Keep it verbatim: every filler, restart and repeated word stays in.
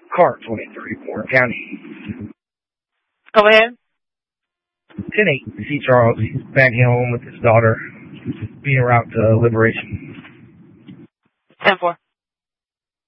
Car twenty-three, Warren County. Go ahead. ten eight, see Charles. He's back home with his daughter, being route to Liberation. ten four.